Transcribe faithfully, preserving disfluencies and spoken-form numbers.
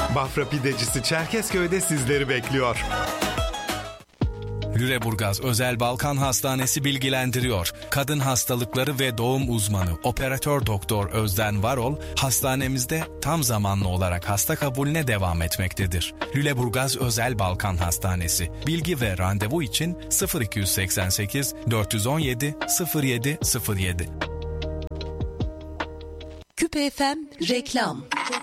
Bafra Pidecisi Çerkezköy'de sizleri bekliyor. Lüleburgaz Özel Balkan Hastanesi bilgilendiriyor. Kadın hastalıkları ve doğum uzmanı operatör doktor Özden Varol, hastanemizde tam zamanlı olarak hasta kabulüne devam etmektedir. Lüleburgaz Özel Balkan Hastanesi. Bilgi ve randevu için sıfır iki seksen sekiz dört on yedi sıfır yedi sıfır yedi. Küpe F M reklam.